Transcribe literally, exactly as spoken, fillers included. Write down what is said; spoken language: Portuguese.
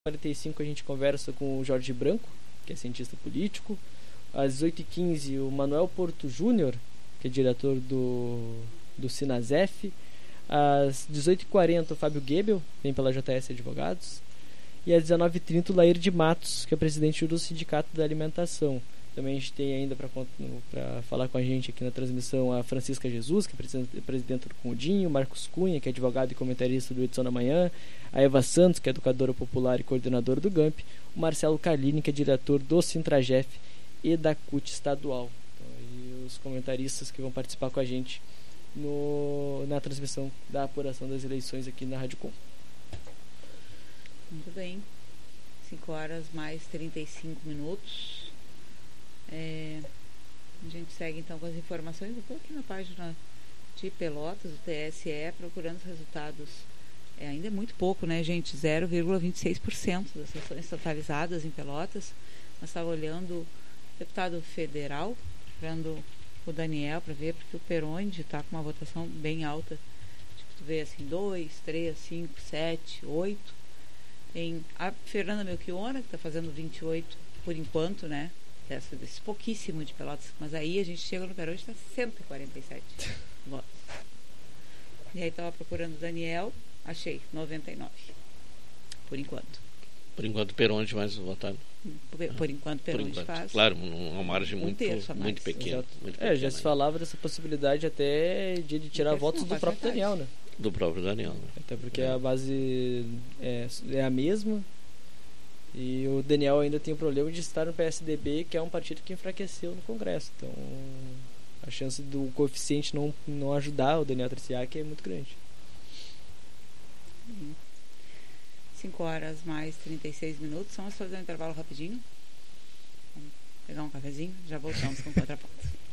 quarenta e cinco a gente conversa com o Jorge Branco, que é cientista político. Às dezoito e quinze o Manuel Porto Júnior, que é diretor do, do Sinasef. Às dezoito e quarenta o Fábio Gebel, vem pela J S Advogados. E às dezenove e trinta o Lair de Matos, que é presidente do Sindicato da Alimentação. Também a gente tem ainda para falar com a gente aqui na transmissão a Francisca Jesus, que é presidente do Condinho, o Marcos Cunha, que é advogado e comentarista do Edição da Manhã, a Eva Santos, que é educadora popular e coordenadora do G A M P, o Marcelo Carlini, que é diretor do Sintragef e da C U T estadual. Então, aí os comentaristas que vão participar com a gente no, na transmissão da apuração das eleições aqui na Rádio Com. Muito bem. cinco horas mais trinta e cinco minutos. É, a gente segue então com as informações. Eu estou aqui na página de Pelotas, do T S E, procurando os resultados. É, ainda é muito pouco, né, gente? zero vírgula vinte e seis por cento das sessões totalizadas em Pelotas. Nós estávamos olhando o deputado federal, procurando o Daniel para ver, porque o Peronde está com uma votação bem alta. Tipo, tu vê assim, dois, três, cinco, sete, oito. Em a Fernanda Melchiona, que está fazendo vinte e oito por enquanto, né? Dessa, desse pouquíssimo de Pelotas, mas aí a gente chega no Peronde e está cento e quarenta e sete votos. E aí estava procurando o Daniel, achei noventa e nove por enquanto. Por enquanto Peronde mais votado. Por, por enquanto Peronde por enquanto, faz. Claro, uma margem um muito, muito pequena. Muito é, pequena, já se falava dessa possibilidade até de, de tirar votos do próprio metade. Daniel, né? Do próprio Daniel. Né? Até porque é. a base é, é a mesma. E o Daniel ainda tem o problema de estar no P S D B, que é um partido que enfraqueceu no Congresso. Então, a chance do coeficiente não, não ajudar o Daniel Triciak é muito grande. cinco horas mais trinta e seis minutos. Vamos fazer um intervalo rapidinho. Vamos pegar um cafezinho. Já voltamos com o Contraponto.